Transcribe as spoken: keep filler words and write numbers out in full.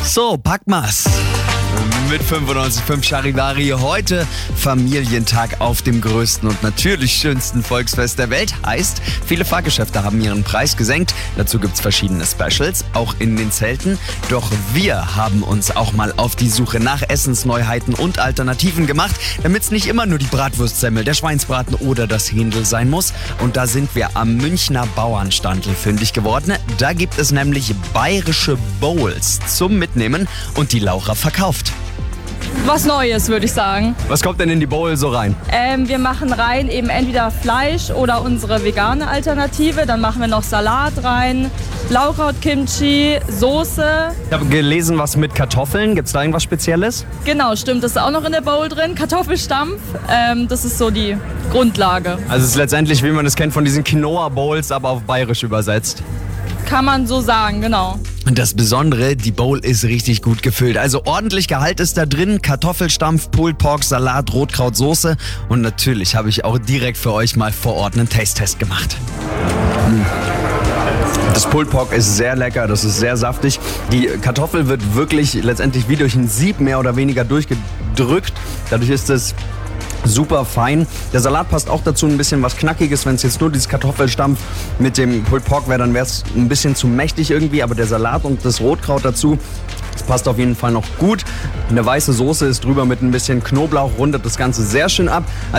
So, pack mal's. Mit fünfundneunzig Komma fünf Charivari heute Familientag auf dem größten und natürlich schönsten Volksfest der Welt. Heißt, viele Fahrgeschäfte haben ihren Preis gesenkt. Dazu gibt's verschiedene Specials, auch in den Zelten. Doch wir haben uns auch mal auf die Suche nach Essensneuheiten und Alternativen gemacht, damit es nicht immer nur die Bratwurstsemmel, der Schweinsbraten oder das Händel sein muss. Und da sind wir am Münchner Bauernstandl fündig geworden. Da gibt es nämlich bayerische Bowls zum Mitnehmen und die Laura verkauft. Was Neues, würde ich sagen. Was kommt denn in die Bowl so rein? Ähm, wir machen rein eben entweder Fleisch oder unsere vegane Alternative. Dann machen wir noch Salat rein, Lauchkraut, Kimchi, Soße. Ich habe gelesen, was mit Kartoffeln. Gibt es da irgendwas Spezielles? Genau, stimmt. Das ist auch noch in der Bowl drin. Kartoffelstampf, ähm, das ist so die Grundlage. Also es ist letztendlich, wie man es kennt, von diesen Quinoa-Bowls, aber auf bayerisch übersetzt. Kann man so sagen, genau. Und das Besondere, die Bowl ist richtig gut gefüllt. Also ordentlich Gehalt ist da drin. Kartoffelstampf, Pulled Pork, Salat, Rotkraut, Soße. Und natürlich habe ich auch direkt für euch mal vor Ort einen Taste-Test gemacht. Das Pulled Pork ist sehr lecker, das ist sehr saftig. Die Kartoffel wird wirklich letztendlich wie durch ein Sieb mehr oder weniger durchgedrückt. Dadurch ist es super fein. Der Salat passt auch dazu, ein bisschen was Knackiges. Wenn es jetzt nur dieses Kartoffelstampf mit dem Pulled Pork wäre, dann wäre es ein bisschen zu mächtig irgendwie. Aber der Salat und das Rotkraut dazu, das passt auf jeden Fall noch gut. Eine weiße Soße ist drüber mit ein bisschen Knoblauch, rundet das Ganze sehr schön ab.